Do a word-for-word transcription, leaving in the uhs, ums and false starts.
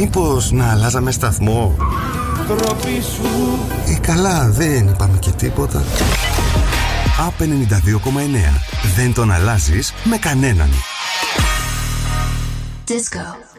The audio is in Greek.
Μήπως να αλλάζαμε σταθμό? Ε, καλά, δεν είπαμε και τίποτα. Απ' ενενήντα δύο κόμμα εννέα. Δεν τον αλλάζεις με κανέναν. Disco.